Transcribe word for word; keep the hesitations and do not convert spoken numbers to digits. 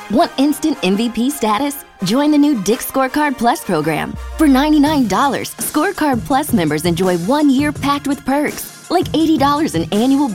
Want instant M V P status? Join the new Dick's Scorecard Plus program. For ninety-nine dollars, Scorecard Plus members enjoy one year packed with perks, like eighty dollars in annual